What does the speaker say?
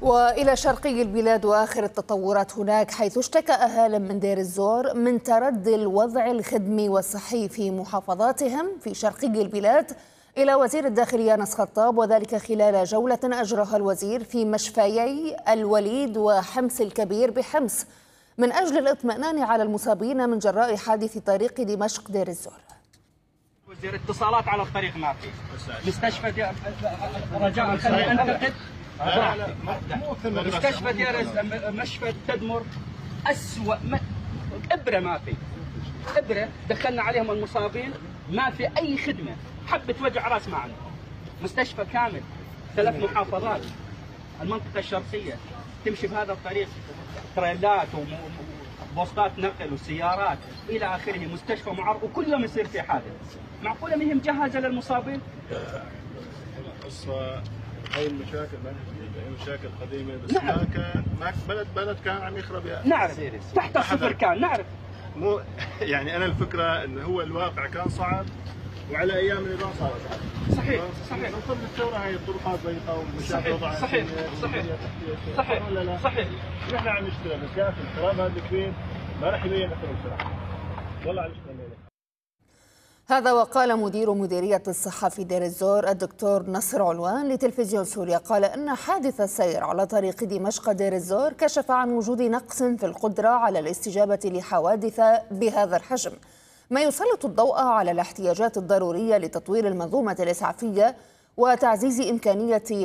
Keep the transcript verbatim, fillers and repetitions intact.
وإلى شرقي البلاد وآخر التطورات هناك، حيث اشتكى أهال من دير الزور من تردي الوضع الخدمي والصحي في محافظاتهم في شرقي البلاد إلى وزير الداخلية أنس خطاب، وذلك خلال جولة أجراها الوزير في مشفيي الوليد وحمص الكبير بحمص من أجل الاطمئنان على المصابين من جراء حادث طريق دمشق دير الزور. وزير اتصالات على الطريق ما في مستشفى رجاء خليني انتقد مستشفى دير مشفى تدمر أسوأ م... ابره ما في ابره دخلنا عليهم المصابين ما في اي خدمه، حبه وجع راس ما عندهم. مستشفى كامل ثلاث محافظات، المنطقه الشرقيه تمشي بهذا الطريق تريلات وبوسطات نقل وسيارات الى اخره، مستشفى معرض وكل يوم يصير في حادث. معقوله ما هي مجهزه للمصابين؟ القصه هاي المشاكل ما جديده، هي مشاكل قديمه بس نعم. ما كان ما بلد بلد كان عم يخرب يعني. نعرف تحت الصفر كان نعرف مو يعني انا الفكره انه هو الواقع كان صعب وعلى ايام النظام صار صعب. صحيح صحيح. من قبل الثوره هاي الطرقات ضيقه ومشاكل وضع صحيح صحيح صحيح ولا لا؟ صحيح. نحن عم نشتغل بس يا اخي الخراب هذا الكبير ما راح يبين اثره بسرعه. والله عم نشتغل. هذا وقال مدير مديرية الصحة في دير الزور الدكتور نصر علوان لتلفزيون سوريا، قال إن حادث السير على طريق دمشق دير الزور كشف عن وجود نقص في القدرة على الاستجابة لحوادث بهذا الحجم، ما يسلط الضوء على الاحتياجات الضرورية لتطوير المنظومة الإسعافية وتعزيز إمكانية